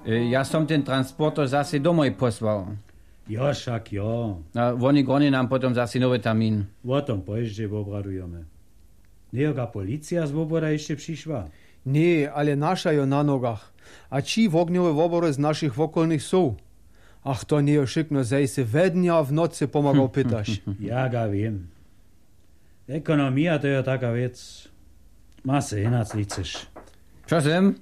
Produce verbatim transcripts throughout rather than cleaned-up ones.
Y, Ja som ten transporter zase domoj posłał. Jo, však jo. A oni goni nam potom zase nowy termin. O tom pojeździe obradujemy. Nejaká policja z Woboda jeszcze przyszła? Nie, ale nasza jo na nogach. A ci wogniowe wobory z naszych wokolnych są. Ach, to nie oszykno zejse we dnia w nocy pomagał pytasz. Ja ga wiem. Ekonomia to je taka vec. Ma se inac liceš. Czasem?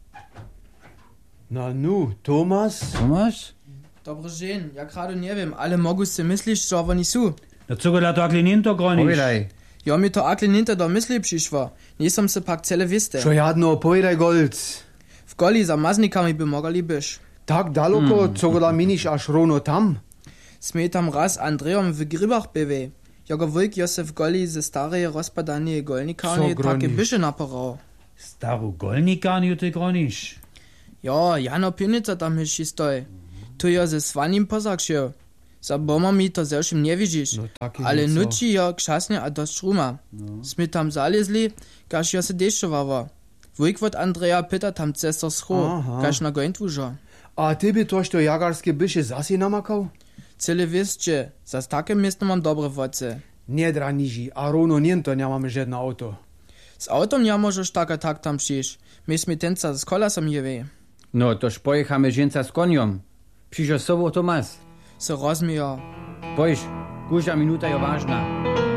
Na nu, Tomas? Tomasz? Dobry dzień, ja kradu nie wiem, ale mogu si myślisz, że oni są. No co go to akli ninto groniš? Powiedaj. Ja mi to akli ninta do myśli przyszła. Nie som se pak cele wiste. Čo jadno, pojedaj golc. W goli za maznikami by mogli byś. Tak daleko, hmm. co go da miniš až rovno tam? Sme tam raz Andreom w grybach były. Jako wujk Josef w goli ze starej rozpadanie golnikarni Co takie groniš? byše naparał. Staru golnikarniu ty groniš? Ja, Jano Pinica tam hyši stoj. Tu ja ze svanim pozakšil. Za bomami to zewšim nie widzisz. No taki Ale nieco. nuči ja kšasnie a dost šruma. No. Sme tam zalezli, kaž ja se deščovala. Wujk od Andrea pyta tam cestor scho, Aha. kaž na gointwužo. A ty by tož to jagarskie byše zase namakał? Cele wiescie, za takie miasto mam dobre woce. Nie draniži, a rovno niento nemame žedno auto. Z autom ja możesz tak a tak tam przyjść. My sme tenca z kolasom jewe. No, toż pojechamy ženca z koniom. Przyjdziesz sobą, Tomas. Se rozmija. Pojď, kúža minuta je vážna.